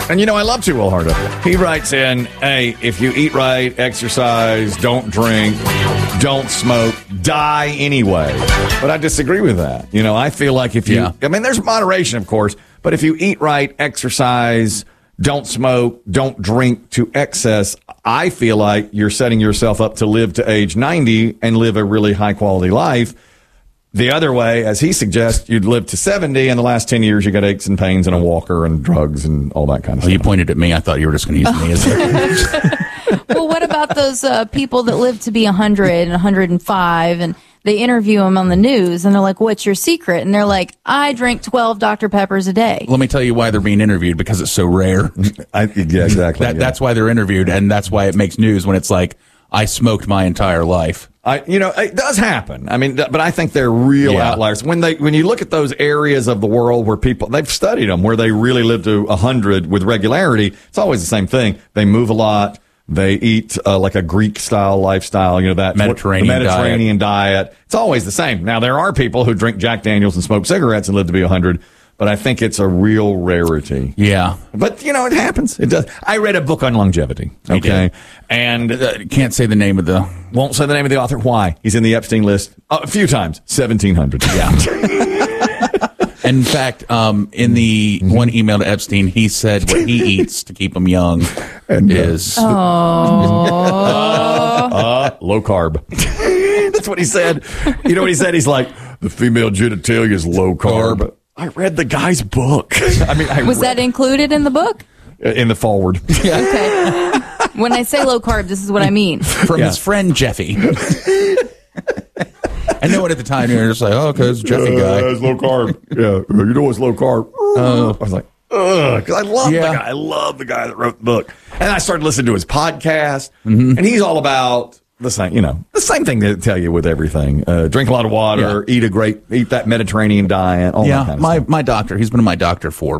And I love T. Will Harda. He writes in, hey, if you eat right, exercise, don't drink, don't smoke, die anyway. But I disagree with that. I feel like if you, there's moderation, of course, but if you eat right, exercise, don't smoke, don't drink to excess, I feel like you're setting yourself up to live to age 90 and live a really high quality life. The other way, as he suggests, you'd live to 70, and the last 10 years you got aches and pains and a walker and drugs and all that kind of stuff. You pointed at me. I thought you were just going to use me as Well, what about those people that live to be 100 and 105, and they interview them on the news, and they're like, what's your secret? And they're like, I drink 12 Dr. Peppers a day. Let me tell you why they're being interviewed, because it's so rare. Yeah, exactly. That's why they're interviewed, and that's why it makes news when it's like, I smoked my entire life. It does happen. But I think they're real outliers. When you look at those areas of the world where they've studied them, where they really live to 100 with regularity, it's always the same thing. They move a lot. They eat like a Greek style lifestyle, that Mediterranean diet. It's always the same. Now, there are people who drink Jack Daniels and smoke cigarettes and live to be 100. But I think it's a real rarity. Yeah. But, it happens. It does. I read a book on longevity. Okay. And can't say the name of the... Won't say the name of the author. Why? He's in the Epstein list a few times. 1,700. Yeah. In fact, in the one email to Epstein, he said what he eats to keep him young is... low carb. That's what he said. You know what he said? He's like, the female genitalia is low carb. I read the guy's book. Was that included in the book? In the forward. Yeah. Okay. When I say low carb, this is what I mean. From his friend Jeffy. I know it at the time. You're just like, okay, it's Jeffy guy. It's low carb. Yeah, it's low carb. I was like, ugh, because I love the guy. I love the guy that wrote the book. And I started listening to his podcast, and he's all about the same thing they tell you with everything. Drink a lot of water, eat that Mediterranean diet, all that kind of stuff. My doctor, he's been my doctor for